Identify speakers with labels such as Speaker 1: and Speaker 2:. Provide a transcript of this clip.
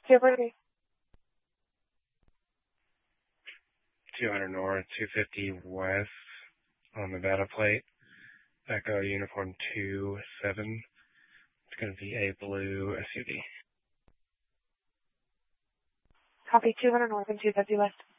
Speaker 1: 240.
Speaker 2: 200 north, 250 west on Nevada plate. Echo Uniform 27. It's going to be a blue SUV.
Speaker 1: Copy 200 north and 250 west.